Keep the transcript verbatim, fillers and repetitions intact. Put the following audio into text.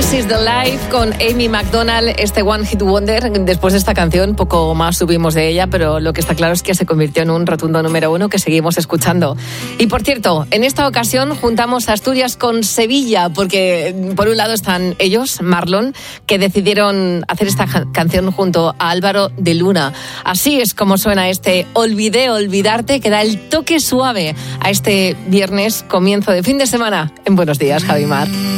This is the Life con Amy Macdonald, este One Hit Wonder. Después de esta canción, poco más subimos de ella, pero lo que está claro es que se convirtió en un rotundo número uno que seguimos escuchando. Y por cierto, en esta ocasión juntamos Asturias con Sevilla, porque por un lado están ellos, Marlon, que decidieron hacer esta canción junto a Álvaro de Luna. Así es como suena este Olvidé olvidarte, que da el toque suave a este viernes, comienzo de fin de semana. En Buenos Días, Javi Mar.